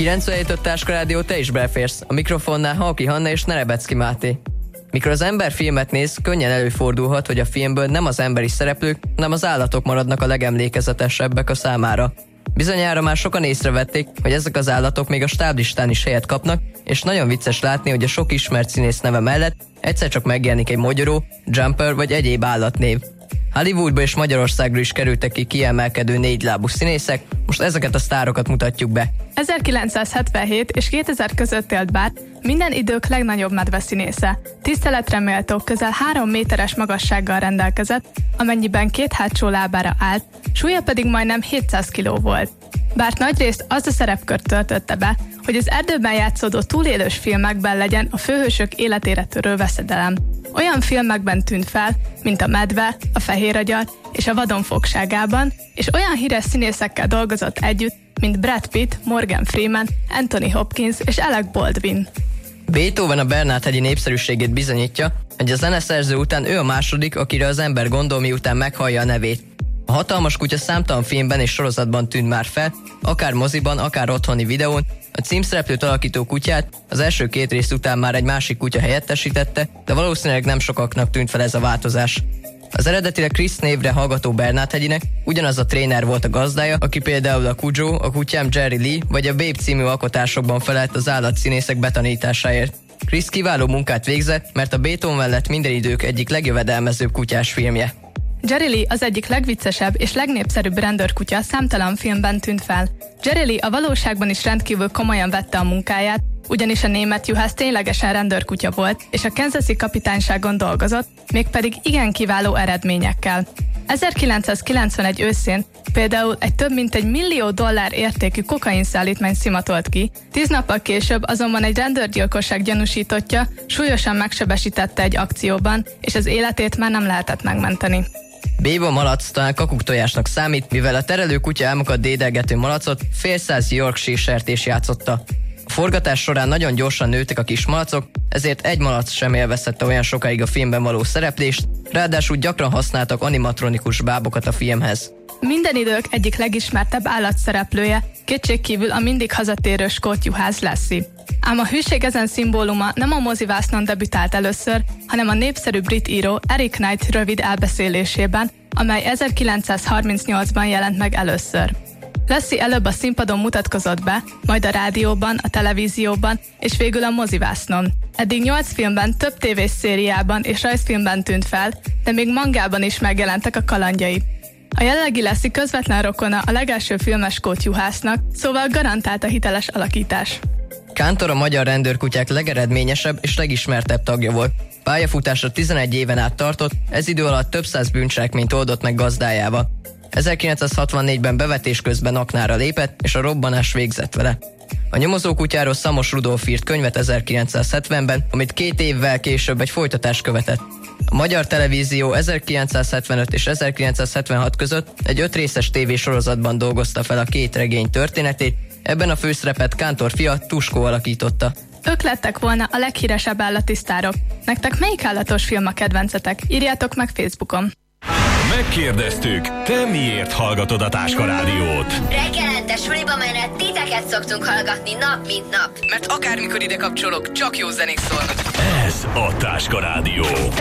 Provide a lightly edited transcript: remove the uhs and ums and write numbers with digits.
97.5 Táska Rádió, te is beleférsz. A mikrofonnál Halki Hanna és Nerebecki Máté. Mikor az ember filmet néz, könnyen előfordulhat, hogy a filmből nem az emberi szereplők, hanem az állatok maradnak a legemlékezetesebbek a számára. Bizonyára már sokan észrevették, hogy ezek az állatok még a stáblistán is helyet kapnak, és nagyon vicces látni, hogy a sok ismert színész neve mellett egyszer csak megjelenik egy mogyoró, jumper vagy egyéb állatnév. Hollywoodba és Magyarországról is kerültek ki kiemelkedő négylábú színészek, most ezeket a sztárokat mutatjuk be. 1977 és 2000 között élt Bart, minden idők legnagyobb medveszínésze. Tiszteletre méltó közel 3 méteres magassággal rendelkezett, amennyiben 2 hátsó lábára állt, súlya pedig majdnem 700 kg volt. Bart nagyrészt azt a szerepkört töltötte be, hogy az erdőben játszódó túlélős filmekben legyen a főhősök életére törő veszedelem. Olyan filmekben tűnt fel, mint a Medve, a Fehér agyar és a Vadon fogságában, és olyan híres színészekkel dolgozott együtt, mint Brad Pitt, Morgan Freeman, Anthony Hopkins és Alec Baldwin. Beethoven a Bernát-hegyi népszerűségét bizonyítja, hogy a zeneszerző után ő a második, akire az ember gondol, miután meghallja a nevét. A hatalmas kutya számtalan filmben és sorozatban tűnt már fel, akár moziban, akár otthoni videón. A címszereplőt alakító kutyát az első 2 rész után már egy másik kutya helyettesítette, de valószínűleg nem sokaknak tűnt fel ez a változás. Az eredetileg Chris névre hallgató Bernát-hegyinek ugyanaz a tréner volt a gazdája, aki például a Cujo, a kutyám Jerry Lee vagy a Babe című alkotásokban felelt az állatszínészek betanításáért. Chris kiváló munkát végzett, mert a Beethoven lett minden idők egyik legjövedelmezőbb kutyás filmje. Jerry Lee az egyik legviccesebb és legnépszerűbb rendőrkutya, számtalan filmben tűnt fel. Jerry Lee a valóságban is rendkívül komolyan vette a munkáját, ugyanis a német juhász ténylegesen rendőrkutya volt, és a Kansasi kapitányságon dolgozott, mégpedig igen kiváló eredményekkel. 1991 őszén például egy több mint $1 millió értékű kokainszállítmányt szimatolt ki, 10 nappal később azonban egy rendőrgyilkosság gyanúsítottja súlyosan megsebesítette egy akcióban, és az életét már nem lehetett megmenteni. Béba malac talán kakuktojásnak számít, mivel a terelő kutya elmakadt dédelgető malacot fél száz Yorkshire sertés játszotta. A forgatás során nagyon gyorsan nőttek a kis malacok, ezért egy malac sem élvezhette olyan sokáig a filmben való szereplést, ráadásul gyakran használtak animatronikus bábokat a filmhez. Minden idők egyik legismertebb állatszereplője kétségkívül a mindig hazatérő skót juhász Lassie. Ám a hűség ezen szimbóluma nem a mozivásznon debütált először, hanem a népszerű brit író Eric Knight rövid elbeszélésében, amely 1938-ban jelent meg először. Lassie előbb a színpadon mutatkozott be, majd a rádióban, a televízióban és végül a mozivásznon. Eddig 8 filmben, több tévés szériában és rajzfilmben tűnt fel, de még mangában is megjelentek a kalandjai. A jelenlegi Lassie közvetlen rokona a legelső filmes skót juhásznak, szóval garantált a hiteles alakítás. Kántor a magyar rendőrkutyák legeredményesebb és legismertebb tagja volt. Pályafutása 11 éven át tartott, ez idő alatt több száz bűncselekményt oldott meg gazdájával. 1964-ben bevetés közben aknára lépett, és a robbanás végzett vele. A nyomozókutyáról Szamos Rudolf írt könyvet 1970-ben, amit 2 évvel később egy folytatás követett. A magyar televízió 1975 és 1976 között egy 5 részes tévésorozatban dolgozta fel a 2 regény történetét, ebben a főszerepet Kántor fia Tuskó alakította. Ők lettek volna a leghíresebb állati sztárok. Nektek melyik állatos film a kedvencetek? Írjátok meg Facebookon. Megkérdeztük, te miért hallgatod a Táska Rádiót? Reggelente suliba menet titeket szoktunk hallgatni nap mint nap. Mert akármikor ide kapcsolok, csak jó zenék szólnak. Ez a Táska Rádió.